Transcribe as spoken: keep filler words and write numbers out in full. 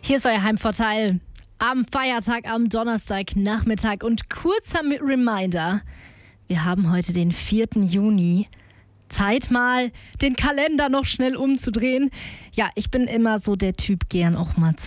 Hier ist euer Heimvorteil am Feiertag, am Donnerstagnachmittag und kurzer Reminder, wir haben heute den vierten Juni. Zeit mal, den Kalender noch schnell umzudrehen. Ja, ich bin immer so der Typ, gern auch mal